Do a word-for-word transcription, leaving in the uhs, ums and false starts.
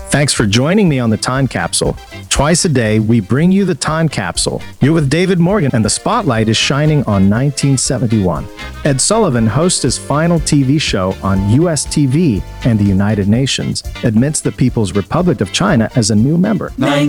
Thanks for joining me on the Time Capsule. Twice a day, we bring you the Time Capsule. You're with David Morgan, and the spotlight is shining on nineteen seventy-one. Ed Sullivan hosts his final T V show on U S T V, and the United Nations admits the People's Republic of China as a new member. nineteen